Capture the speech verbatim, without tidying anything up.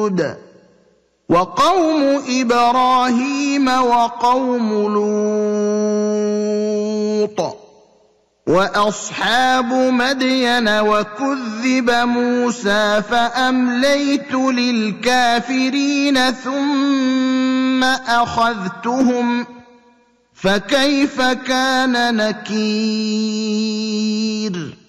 هود وقوم إبراهيم وقوم لوط وأصحاب مدين وكذب موسى فأمليت للكافرين ثم أخذتهم فكيف كان نكير